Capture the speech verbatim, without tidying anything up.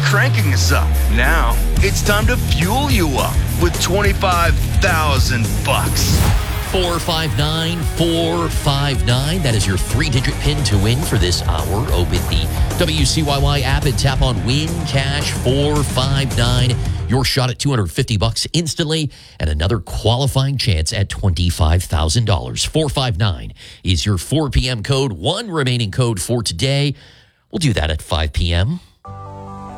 cranking us up. Now, it's time to fuel you up with twenty-five thousand bucks. four five nine, four five nine. That is your three-digit pin to win for this hour. Open the W C Y Y app and tap on Win Cash four five nine. Your shot at two hundred fifty bucks instantly and another qualifying chance at twenty-five thousand dollars. four five nine is your four p.m. code. One remaining code for today. We'll do that at five p.m.